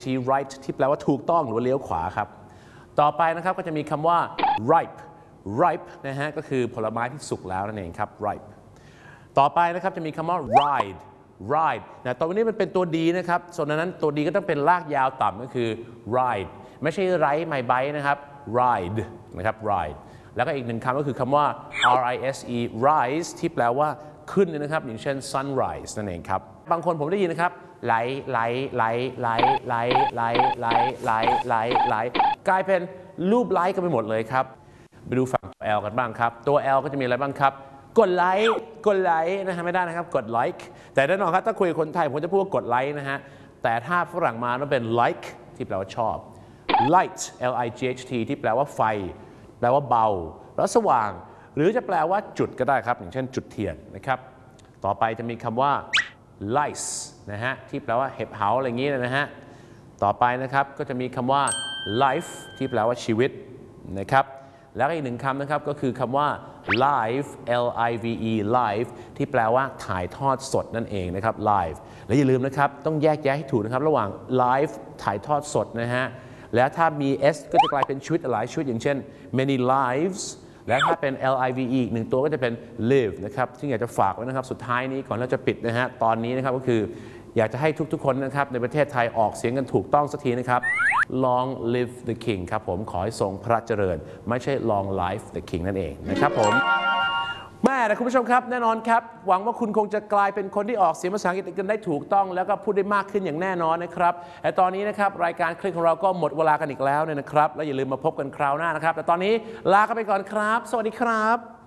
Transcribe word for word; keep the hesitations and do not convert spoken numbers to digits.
ที่ right ที่แปลว่าถูกต้องหรือเลี้ยวขวาครับต่อไปนะครับก็จะมีคำว่า ripe ripe นะฮะก็คือผลไม้ที่สุกแล้วนั่นเองครับ ripe ต่อไปนะครับจะมีคำว่า ride ride นะตัวนี้มันเป็นตัวดีนะครับส่วนนั้นตัวดีก็ต้องเป็นลากยาวต่ำก็คือ ride ไม่ใช่ไรไม่ไบนะครับ ride นะครับ ride แล้วก็อีกหนึ่งคำก็คือคำว่า rise rise ที่แปลว่าขึ้นนะครับอย่างเช่น sunrise นั่นเองครับบางคนผมได้ยินนะครับไหลไหลไหลไหลไหลไหลไหลไหลไหลไหลกลายเป็นรูปไลค์กันไปหมดเลยครับไปดูฝั่งตัว L กันบ้างครับตัว L ก็จะมีอะไรบ้างครับกดไลค์กดไลค์นะฮะไม่ได้นะครับกดไลค์แต่แน่นอนครับถ้าคุยกับคนไทยผมจะพูดว่ากดไลค์นะฮะแต่ถ้าฝรั่งมาต้องเป็น like ที่แปลว่าชอบ light L I G H T ที่แปลว่าไฟแปลว่าเบาแล้วสว่างหรือจะแปลว่าจุดก็ได้ครับอย่างเช่นจุดเทียนนะครับต่อไปจะมีคำว่า lice นะฮะที่แปลว่าเห็บเหาอะไรอย่างนี้นะฮะต่อไปนะครับก็จะมีคำว่า life ที่แปลว่าชีวิตนะครับแล้วอีกหนึ่งคำนะครับก็คือคำว่า live L I V E live ที่แปลว่าถ่ายทอดสดนั่นเองนะครับ live และอย่าลืมนะครับต้องแยกแยะให้ถูกนะครับระหว่าง live ถ่ายทอดสดนะฮะและถ้ามี s ก็จะกลายเป็นชีวิตหลายชีวิตอย่างเช่น many lives และถ้าเป็น L I V E อีกหนึ่งตัวก็จะเป็น live นะครับที่อยากจะฝากไว้นะครับสุดท้ายนี้ก่อนเราจะปิดนะฮะตอนนี้นะครับก็คืออยากจะให้ทุกๆคนนะครับในประเทศไทยออกเสียงกันถูกต้องสักทีนะครับ Long live the king ครับผมขอให้ทรงพระเจริญไม่ใช่ Long life the king นั่นเองนะครับผมแม่นะคุณผู้ชมครับแน่นอนครับหวังว่าคุณคงจะกลายเป็นคนที่ออกเสียงภาษาอังกฤษกันได้ถูกต้องแล้วก็พูดได้มากขึ้นอย่างแน่นอนนะครับแต่ตอนนี้นะครับรายการคลิกของเราก็หมดเวลากันอีกแล้วเนี่ยนะครับแล้วอย่าลืมมาพบกันคราวหน้านะครับแต่ตอนนี้ลากันไปก่อนครับสวัสดีครับ